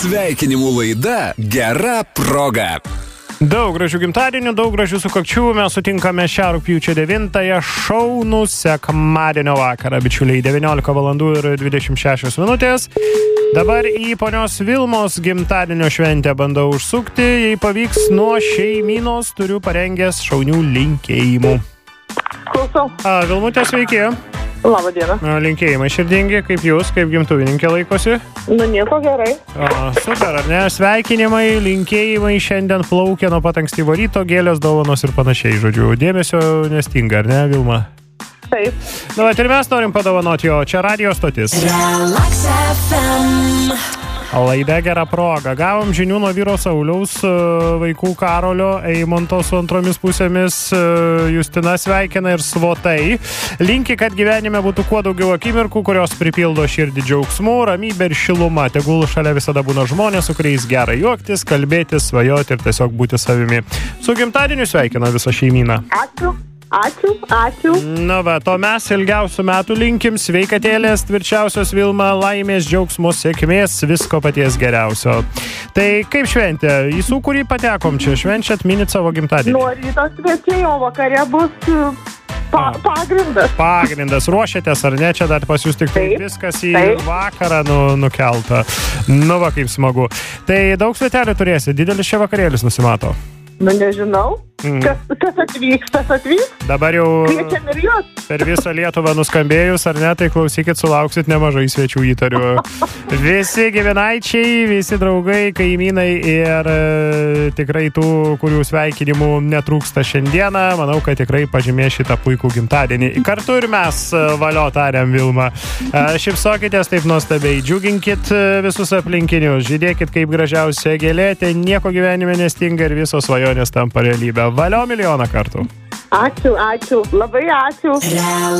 Sveikinimų laida Gera proga. Daug gražių gimtadienių, daug gražių sukakčių. Mes sutinkame šią rugpjūčio 9-ąją šaunų sekmadienio vakarą, bičiuliai, 19 valandų ir 26 minutės. Dabar į ponios Vilmos gimtadienio šventę bandau užsukti. Jei pavyks, nuo šeimynos turiu parengęs šaunių linkėjimų. Klausau. Vilmutė, sveiki. Labą dieną. Linkėjimai širdingi, kaip jūs, kaip gimtuvininkė laikosi? Nieko gerai. Super, ar ne? Sveikinimai, linkėjimai šiandien plaukia nuo pat ankstyvo ryto, gėlės, dovanos ir panašiai, žodžiu. Dėmesio nestinga, ar ne, Vilma? Taip. Na, ir mes norim padovanoti jo. Čia radio stotis. Relax FM. Laida Gera proga. Gavom žinių nuo vyro Sauliaus, vaikų Karolio, Eimonto su antromis pusėmis, Justina sveikina ir svotai. Linki, kad gyvenime būtų kuo daugiau akimirkų, kurios pripildo širdį džiaugsmu, ramybė ir šiluma. Tegul šalia visada būna žmonės, su kuriais gera juoktis, kalbėtis, svajoti ir tiesiog būti savimi. Su gimtadieniu sveikina visą šeimyną. Ačiū. Na va, to mes ilgiausių metų linkim, sveikatėlės, tvirčiausios Vilma, laimės, džiaugsmo, sėkmės, visko paties geriausio. Tai kaip šventė? Į sūkurį patekom čia, švenčiat, minit savo gimtadienį. Nuo ryto svečiai, o vakare bus pagrindas. Pagrindas, ruošiatės ar ne, čia dar pas jūs tik tai viskas į vakarą nukelta. Nu va, kaip smagu. Tai daug svetelių turėsi, didelis čia vakarėlis nusimato. Nu, nežinau. Kas atvyks? Dabar jau kviečiam ir jūs. Per visą Lietuvą nuskambėjus, ar ne, tai klausykit, sulauksit nemažai svečių, įtariu. Visi giminaičiai, visi draugai, kaimynai ir tikrai tų, kurių sveikinimų netrūksta šiandieną. Manau, kad tikrai pažymės šitą puikų gimtadienį. Kartu ir mes valio tariam, Vilma. Šypsokitės taip nuostabiai, džiuginkit visus aplinkinius, žydėkit kaip gražiausia gėlė, ten nieko gyvenime nestinga ir visos svajonės tampa realybė. Valio milijoną kartų. Ačiū. Labai ačiū.